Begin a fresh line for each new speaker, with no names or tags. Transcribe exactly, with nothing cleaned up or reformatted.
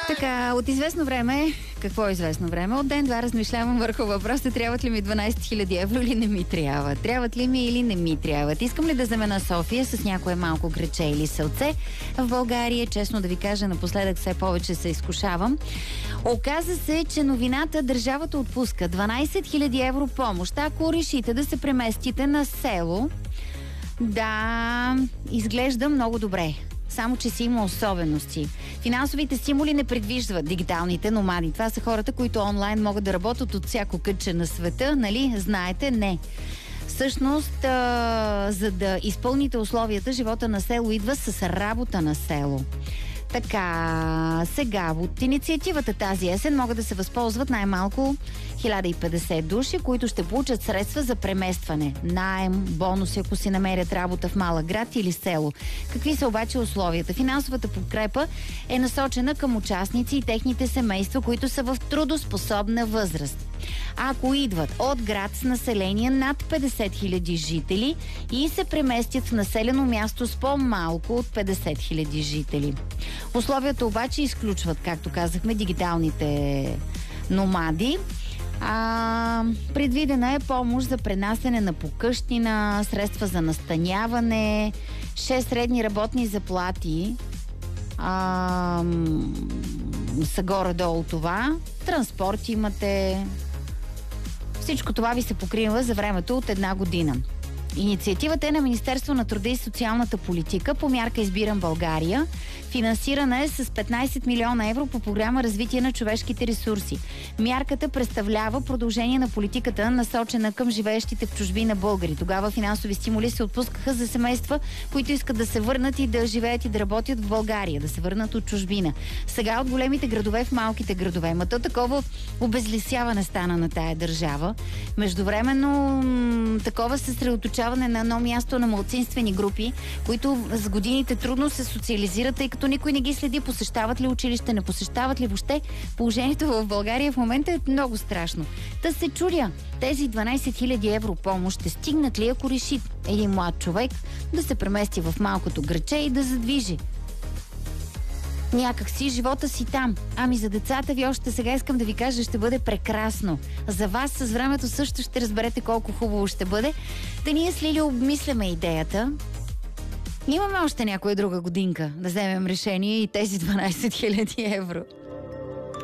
Така, от известно време, какво е известно време? От ден-два размишлявам върху въпроса, трябват ли ми дванайсет хиляди евро или не ми трябва? Трябват ли ми или не ми трябват? Искам ли да замена София с някое малко грече или селце? В България, честно да ви кажа, напоследък все повече се изкушавам. Оказа се, че новината държавата отпуска дванайсет хиляди евро помощ. Ако решите да се преместите на село, да, изглежда много добре. Само че си има особености. Финансовите стимули не предвиждат дигиталните номади. Това са хората, които онлайн могат да работят от всяко кътче на света, нали? Знаете, не. Всъщност, а, за да изпълните условията, живота на село идва с работа на село. Така, сега от инициативата тази есен могат да се възползват най-малко хиляда и петдесет души, които ще получат средства за преместване, наем, бонуси, ако си намерят работа в малък град или село. Какви са обаче условията? Финансовата подкрепа е насочена към участници и техните семейства, които са в трудоспособна възраст. Ако идват от град с население над петдесет хиляди жители и се преместят в населено място с по-малко от петдесет хиляди жители. Условията обаче изключват, както казахме, дигиталните номади. А, предвидена е помощ за пренасене на покъщнина, средства за настаняване, шест средни работни заплати а, са горе-долу това. Транспорт имате. Всичко това ви се покрива за времето от една година. Инициативата е на Министерство на труда и социалната политика по мярка Избирам България. Финансирана е с петнайсет милиона евро по програма Развитие на човешките ресурси. Мярката представлява продължение на политиката, насочена към живеещите в чужбина българи. Тогава финансови стимули се отпускаха за семейства, които искат да се върнат и да живеят и да работят в България, да се върнат от чужбина. Сега от големите градове в малките градове. Ма то такова обезлесяване стана на тая държава. Междувременно м- такова съсредоточаване на едно място на малцинствени групи, които с годините трудно се социализират, тъй като никой не ги следи, посещават ли училище, не посещават ли въобще. Положението в България в момента е много страшно. Та се чудя, тези дванайсет хиляди евро помощ ще стигнат ли, ако реши един млад човек да се премести в малкото граче и да задвижи някак си живота си там. Ами за децата ви още сега искам да ви кажа, ще бъде прекрасно. За вас с времето също ще разберете колко хубаво ще бъде. Да ние с Лили обмисляме идеята. Имаме още някоя друга годинка да вземем решение и тези дванайсет хиляди евро.